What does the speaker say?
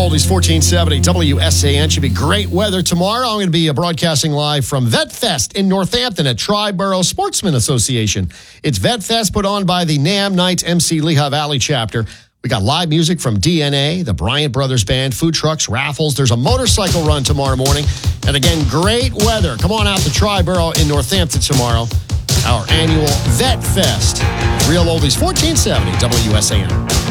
Oldies 1470 WSAN. Should be great weather tomorrow. I'm going to be broadcasting live from Vet Fest in Northampton at Triborough Sportsman Association. It's Vet Fest put on by the NAM Knights MC Lehigh Valley chapter. We got live music from DNA, the Bryant Brothers Band, food trucks, raffles. There's a motorcycle run tomorrow morning. And again, great weather. Come on out to Triborough in Northampton tomorrow. Our annual Vet Fest. Real Oldies 1470 WSAN.